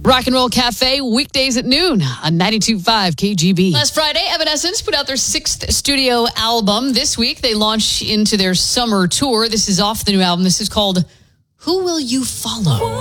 Rock and Roll Cafe, weekdays at noon on 92.5 KGB. Last Friday, Evanescence put out their 6th studio album. This week, they launch into their summer tour. This is off the new album. This is called Who Will You Follow?